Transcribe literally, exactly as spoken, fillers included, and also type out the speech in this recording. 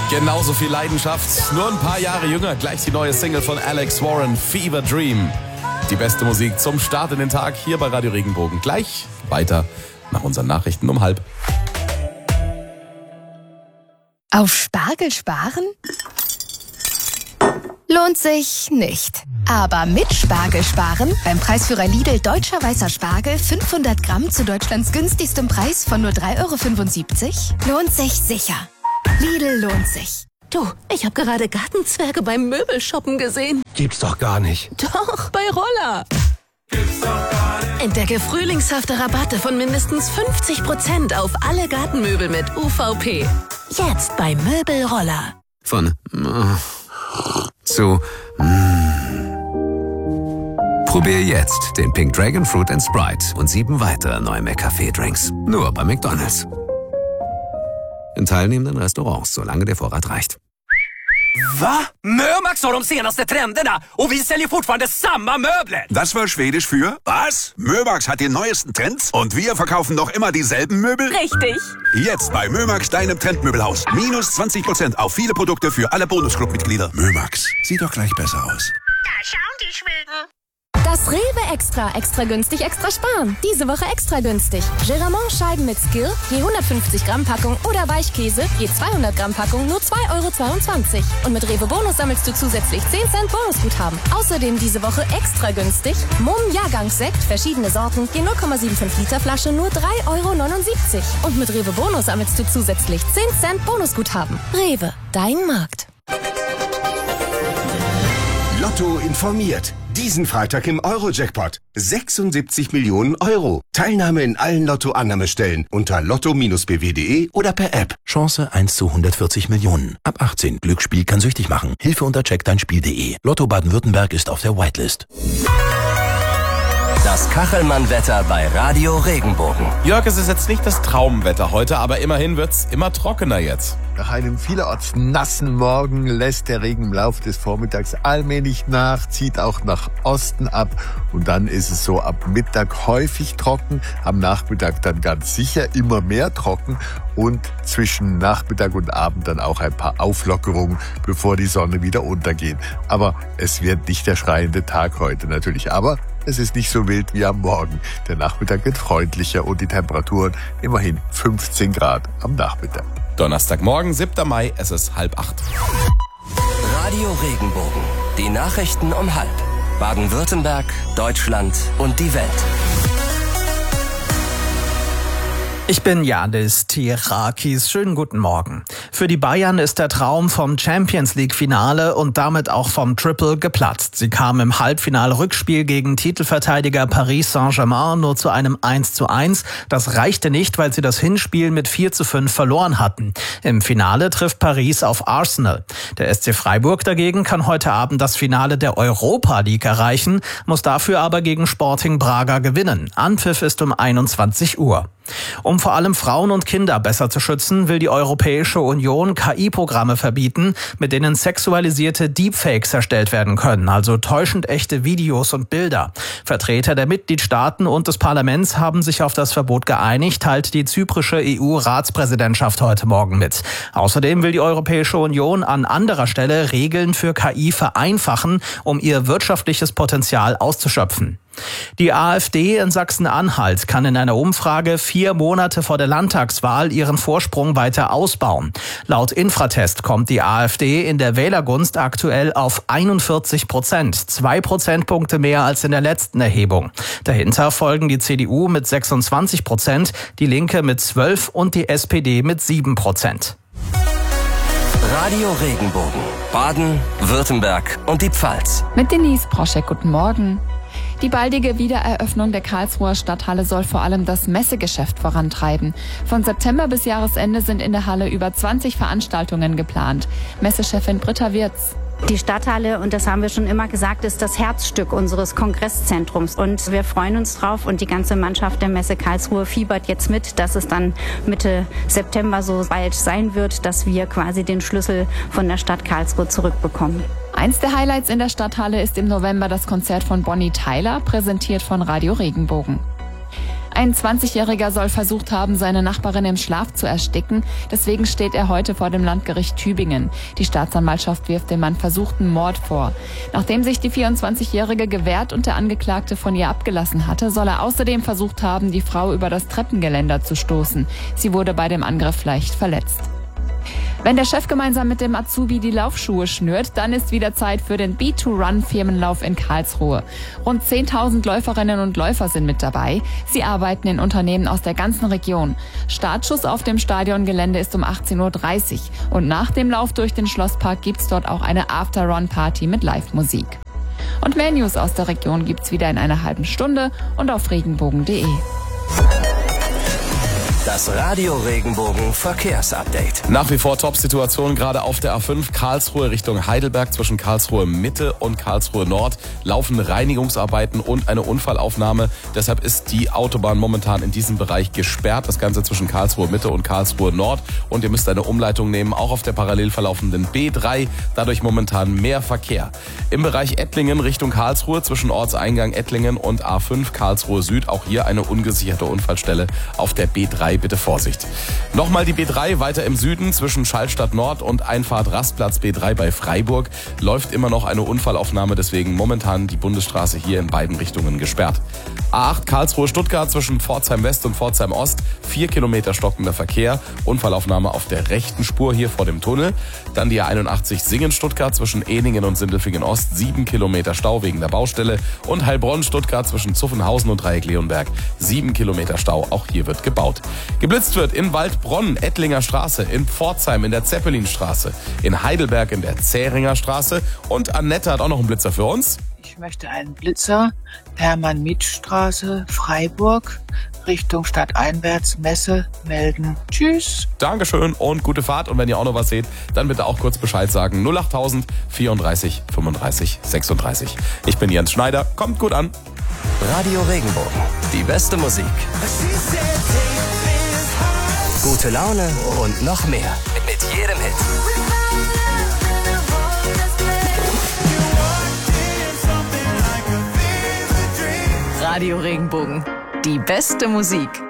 Genauso viel Leidenschaft, nur ein paar Jahre jünger. Gleich die neue Single von Alex Warren, Fever Dream. Die beste Musik zum Start in den Tag hier bei Radio Regenbogen. Gleich weiter nach unseren Nachrichten um halb. Auf Spargel sparen? Lohnt sich nicht. Aber mit Spargel sparen, beim Preisführer Lidl Deutscher Weißer Spargel, fünfhundert Gramm zu Deutschlands günstigstem Preis von nur drei Euro fünfundsiebzig, lohnt sich sicher. Lidl lohnt sich. Du, ich habe gerade Gartenzwerge beim Möbelshoppen gesehen. Gibt's doch gar nicht. Doch, bei Roller. Gibt's doch gar nicht. Entdecke frühlingshafte Rabatte von mindestens fünfzig Prozent auf alle Gartenmöbel mit U V P. Jetzt bei Möbelroller. Von zu Probier jetzt den Pink Dragon Fruit and Sprite und sieben weitere neue McCafé-Drinks. Nur bei McDonald's. In teilnehmenden Restaurants, solange der Vorrat reicht. Va? Mömax har de senaste trenderna och vi säljer fortfarande samma möbler. Das war Schwedisch für was? Mömax hat die neuesten Trends und wir verkaufen noch immer dieselben Möbel? Richtig. Jetzt bei Mömax, deinem Trendmöbelhaus. Minus zwanzig Prozent auf viele Produkte für alle Bonusclub-Mitglieder. Mömax, sieht doch gleich besser aus. Da schauen die Schweden. Das Rewe Extra. Extra günstig, extra sparen. Diese Woche extra günstig. Geramont-Scheiben mit Skill, je hundertfünfzig Gramm Packung oder Weichkäse, je zweihundert Gramm Packung, nur zwei Euro zweiundzwanzig. Und mit Rewe Bonus sammelst du zusätzlich zehn Cent Bonusguthaben. Außerdem diese Woche extra günstig. Mumm Jahrgangssekt, verschiedene Sorten, je null Komma fünfundsiebzig Liter Flasche, nur drei Euro neunundsiebzig. Und mit Rewe Bonus sammelst du zusätzlich zehn Cent Bonusguthaben. Rewe, dein Markt. Lotto informiert. Diesen Freitag im Euro-Jackpot. sechsundsiebzig Millionen Euro. Teilnahme in allen Lotto-Annahmestellen unter lotto Bindestrich b w punkt d e oder per App. Chance eins zu hundertvierzig Millionen. Ab achtzehn. Glücksspiel kann süchtig machen. Hilfe unter check dein Spiel punkt d e. Lotto Baden-Württemberg ist auf der Whitelist. Das Kachelmann-Wetter bei Radio Regenbogen. Jörg, es ist jetzt nicht das Traumwetter heute, aber immerhin wird's immer trockener jetzt. Nach einem vielerorts nassen Morgen lässt der Regen im Laufe des Vormittags allmählich nach, zieht auch nach Osten ab und dann ist es so ab Mittag häufig trocken, am Nachmittag dann ganz sicher immer mehr trocken und zwischen Nachmittag und Abend dann auch ein paar Auflockerungen, bevor die Sonne wieder untergeht. Aber es wird nicht der schreiende Tag heute natürlich, aber es ist nicht so wild wie am Morgen. Der Nachmittag wird freundlicher und die Temperaturen immerhin fünfzehn Grad am Nachmittag. Donnerstagmorgen, siebter Mai, es ist halb acht. Radio Regenbogen. Die Nachrichten um halb. Baden-Württemberg, Deutschland und die Welt. Ich bin Janis Tirakis. Schönen guten Morgen. Für die Bayern ist der Traum vom Champions-League-Finale und damit auch vom Triple geplatzt. Sie kamen im Halbfinal-Rückspiel gegen Titelverteidiger Paris Saint-Germain nur zu einem eins zu eins. Das reichte nicht, weil sie das Hinspiel mit vier zu fünf verloren hatten. Im Finale trifft Paris auf Arsenal. Der S C Freiburg dagegen kann heute Abend das Finale der Europa League erreichen, muss dafür aber gegen Sporting Braga gewinnen. Anpfiff ist um einundzwanzig Uhr. Um vor allem Frauen und Kinder besser zu schützen, will die Europäische Union K I-Programme verbieten, mit denen sexualisierte Deepfakes erstellt werden können, also täuschend echte Videos und Bilder. Vertreter der Mitgliedstaaten und des Parlaments haben sich auf das Verbot geeinigt, teilt die zyprische E U-Ratspräsidentschaft heute Morgen mit. Außerdem will die Europäische Union an anderer Stelle Regeln für K I vereinfachen, um ihr wirtschaftliches Potenzial auszuschöpfen. Die AfD in Sachsen-Anhalt kann in einer Umfrage vier Monate vor der Landtagswahl ihren Vorsprung weiter ausbauen. Laut Infratest kommt die AfD in der Wählergunst aktuell auf einundvierzig Prozent, zwei Prozentpunkte mehr als in der letzten Erhebung. Dahinter folgen die C D U mit sechsundzwanzig Prozent, die Linke mit zwölf und die S P D mit sieben Prozent. Radio Regenbogen, Baden, Württemberg und die Pfalz. Mit Denise Proschek, guten Morgen. Die baldige Wiedereröffnung der Karlsruher Stadthalle soll vor allem das Messegeschäft vorantreiben. Von September bis Jahresende sind in der Halle über zwanzig Veranstaltungen geplant. Messechefin Britta Wirz. Die Stadthalle, und das haben wir schon immer gesagt, ist das Herzstück unseres Kongresszentrums. Und wir freuen uns drauf und die ganze Mannschaft der Messe Karlsruhe fiebert jetzt mit, dass es dann Mitte September so bald sein wird, dass wir quasi den Schlüssel von der Stadt Karlsruhe zurückbekommen. Eins der Highlights in der Stadthalle ist im November das Konzert von Bonnie Tyler, präsentiert von Radio Regenbogen. Ein zwanzigjähriger soll versucht haben, seine Nachbarin im Schlaf zu ersticken. Deswegen steht er heute vor dem Landgericht Tübingen. Die Staatsanwaltschaft wirft dem Mann versuchten Mord vor. Nachdem sich die vierundzwanzigjährige gewehrt und der Angeklagte von ihr abgelassen hatte, soll er außerdem versucht haben, die Frau über das Treppengeländer zu stoßen. Sie wurde bei dem Angriff leicht verletzt. Wenn der Chef gemeinsam mit dem Azubi die Laufschuhe schnürt, dann ist wieder Zeit für den B zwei Run Firmenlauf in Karlsruhe. Rund zehntausend Läuferinnen und Läufer sind mit dabei. Sie arbeiten in Unternehmen aus der ganzen Region. Startschuss auf dem Stadiongelände ist um achtzehn Uhr dreißig. Und nach dem Lauf durch den Schlosspark gibt's dort auch eine After-Run-Party mit Live-Musik. Und mehr News aus der Region gibt's wieder in einer halben Stunde und auf regenbogen punkt de. Das Radio Regenbogen Verkehrsupdate. Nach wie vor Top-Situation, gerade auf der A fünf Karlsruhe Richtung Heidelberg. Zwischen Karlsruhe Mitte und Karlsruhe Nord laufen Reinigungsarbeiten und eine Unfallaufnahme. Deshalb ist die Autobahn momentan in diesem Bereich gesperrt. Das Ganze zwischen Karlsruhe Mitte und Karlsruhe Nord. Und ihr müsst eine Umleitung nehmen, auch auf der parallel verlaufenden B drei. Dadurch momentan mehr Verkehr. Im Bereich Ettlingen Richtung Karlsruhe zwischen Ortseingang Ettlingen und A fünf Karlsruhe Süd. Auch hier eine ungesicherte Unfallstelle auf der B drei. Bitte Vorsicht. Nochmal die B drei weiter im Süden zwischen Schallstadt Nord und Einfahrt Rastplatz B drei bei Freiburg. Läuft immer noch eine Unfallaufnahme, deswegen momentan die Bundesstraße hier in beiden Richtungen gesperrt. A acht Karlsruhe-Stuttgart zwischen Pforzheim West und Pforzheim Ost. Vier Kilometer stockender Verkehr. Unfallaufnahme auf der rechten Spur hier vor dem Tunnel. Dann die A einundachtzig Singen-Stuttgart zwischen Ehningen und Sindelfingen Ost. Sieben Kilometer Stau wegen der Baustelle. Und Heilbronn-Stuttgart zwischen Zuffenhausen und Dreieck Leonberg. Sieben Kilometer Stau. Auch hier wird gebaut. Geblitzt wird in Waldbronn, Ettlinger Straße, in Pforzheim in der Zeppelinstraße, in Heidelberg in der Zähringer Straße und Annette hat auch noch einen Blitzer für uns. Ich möchte einen Blitzer, Hermann-Mietsch-Straße, Freiburg, Richtung stadteinwärts, Messe, melden. Tschüss. Dankeschön und gute Fahrt. Und wenn ihr auch noch was seht, dann bitte auch kurz Bescheid sagen. null achttausend vierunddreißig fünfunddreißig sechsunddreißig. Ich bin Jens Schneider. Kommt gut an. Radio Regenbogen. Die beste Musik. Gute Laune und noch mehr. Mit jedem Hit. Radio Regenbogen. Die beste Musik.